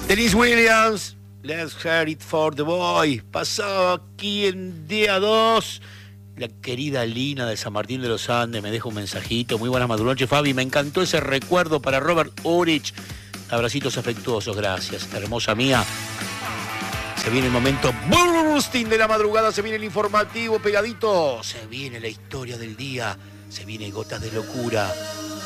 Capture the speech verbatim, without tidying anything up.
Denise Williams, Let's Hear It for the Boy. Pasaba aquí en día dos. La querida Lina de San Martín de los Andes me deja un mensajito. Muy buenas madrugones, Fabi. Me encantó ese recuerdo para Robert Urich. Abracitos afectuosos, gracias. Hermosa mía. Se viene el momento bursting de la madrugada. Se viene el informativo pegadito. Se viene la historia del día. Se viene Gotas de Locura.